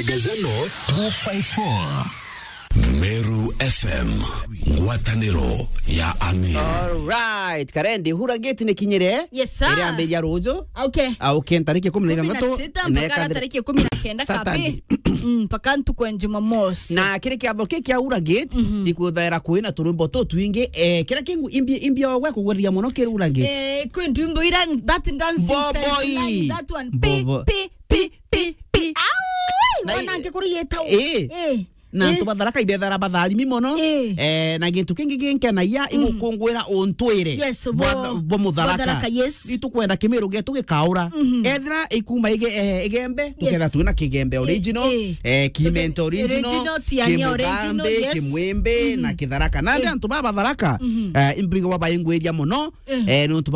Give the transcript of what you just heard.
Negezano 254 Meru FM ngwataniro ya Amir. Alright, Karendi hura gate ni kinyere. Yes sir. Ile ambe ya rozo. Okay, tariki 16 na tariki 19 kabe. Paka ntukwe Jumamosi. Na kile kiatho kia hura gate ikuthaira kuina turumbo to twingi kira kingu imbia we kugoria muno kira hura gate. Kwendumbo ira that dancing style that one pi. Wana ngikurieta. Na tubatharaka ibethara batharimi mono na gintu kingi ginkena ya igukungwira untwire bo mutharaka itukwenda kimiru getu gikaura ethira ikuma igembe tuketha twina kigembe original kimento original kimugande kimwembe na kitharaka na ndio antu babatharaka imbrigo babayingweria mono